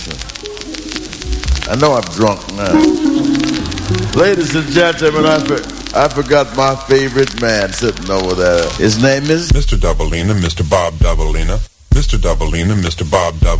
listen. I know I'm drunk now. Ladies and gentlemen, I forgot my favorite man sitting over there. His name is Mr. Doubleina, Mr. Bob Doubleina. Mr. Doubleina, Mr. Bob Doubleina.